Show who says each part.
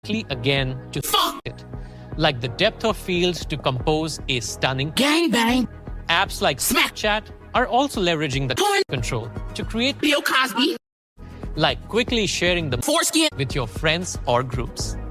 Speaker 1: again to it, like the depth of fields to compose a stunning
Speaker 2: gangbang.
Speaker 1: Apps like Snapchat are also leveraging the control to create
Speaker 2: Bill Cosby,
Speaker 1: like quickly sharing the
Speaker 2: foreskin
Speaker 1: with your friends or groups.